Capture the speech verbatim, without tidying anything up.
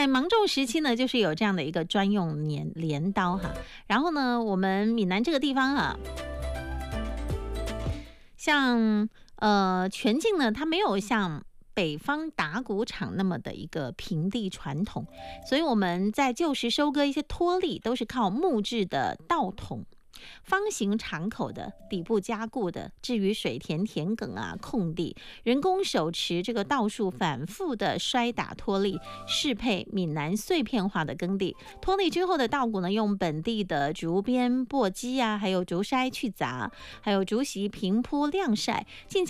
在芒种时期呢，就是有这样的一个专用镰镰刀哈。然后呢，我们闽南这个地方啊，像呃全境呢，它没有像北方打谷场那么的一个平地传统，所以我们在旧时收割一些脱粒都是靠木质的稻筒。方形敞口的，底部加固的，至于水田、田埂啊、空地，人工手持这个稻束反复的摔打脱粒，适配闽南碎片化的耕地。脱粒之后的稻谷呢，用本地的竹编、簸箕啊，还有竹筛去杂，还有竹席平铺晾晒，